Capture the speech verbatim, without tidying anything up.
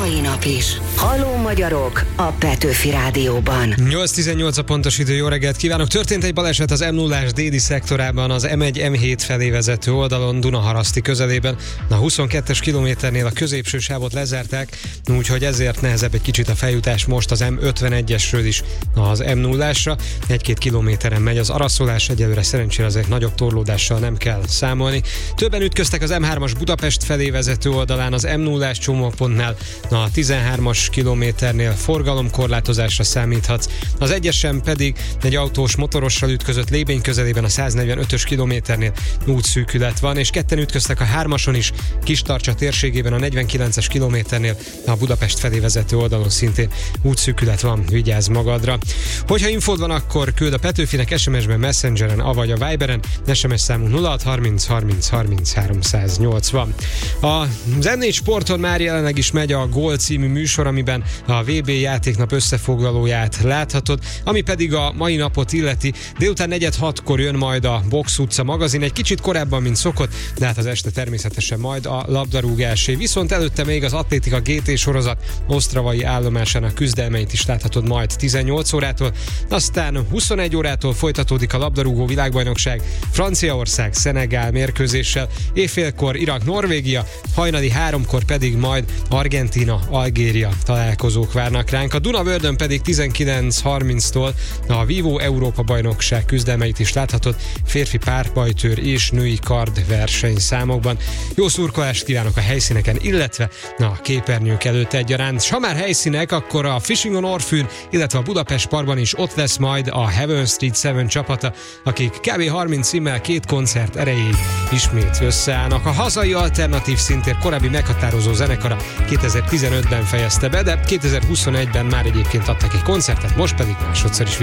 mai nap is. Halló magyarok a Petőfi Rádióban. nyolc tizennyolc a pontos idő, jó reggelt kívánok! Történt egy baleset az em nullás déli szektorában, az em egy em hét felé vezető oldalon, Dunaharaszti közelében. A huszonkettes kilométernél a középső sávot lezárták, úgyhogy ezért nehezebb egy kicsit a feljutás most az em ötvenegyesről is az em nullásra. Egy-két kilométeren megy az araszolás, egyelőre szerencsére azért nagyobb torlódással nem kell számolni. Többen ütköztek az em hármas Budapest felé vezető oldalán, az em nullás csomópontnál, a tizenhármas kilométernél forgalomkorlátozásra számíthatsz. Az egyesen pedig egy autós motorossal ütközött Lébény közelében a száznegyvenötös kilométernél útszűkület van, és ketten ütköztek a hármason is, Kistarcsa térségében a negyvenkilences kilométernél, a Budapest felé vezető oldalon szintén útszűkület van, vigyázz magadra. Hogyha infód van, akkor küld a Petőfinek es em es-ben, Messengeren, avagy a Viberen, es em es számunk nulla hat harminc harminc harminc háromszáznyolcvan. Az em négy Sporton már jelenleg is megy a Gól című műsor, amiben a vé bé játéknap összefoglalóját láthatod, ami pedig a mai napot illeti. Délután negyed hatkor jön majd a Box utca magazin, egy kicsit korábban, mint szokott, de hát az este természetesen majd a labdarúgásé. Viszont előtte még az Atlétika gé té sorozat osztravai állomásának küzdelmeit is láthatod majd tizennyolc órától, aztán huszonegy órától folytatódik a labdarúgó világbajnokság Franciaország Szenegál mérkőzéssel, éjfélkor Irak-Norvégia, hajnali háromkor pedig majd Argentína-Algéria találkozók várnak ránk. A Dunavördön pedig tizenkilenc harminctól a Vívó Európa bajnokság küzdelmeit is láthatod, férfi párbajtőr és női kard versenyszámokban. Jó szurkolást kívánok a helyszíneken, illetve a képernyők előtt egyaránt. S ha már helyszínek, akkor a Fishing on Orfűn, illetve a Budapest Parkban is ott lesz majd a Heaven Street Seven csapata, akik kb. harminc címmel két koncert erejéig ismét összeállnak. A hazai alternatív szintér korábbi meghatározó zenekara kétezer-tizenötben fejezte be, de kétezer-huszonegyben már egyébként adtak egy koncertet, most pedig másodszor is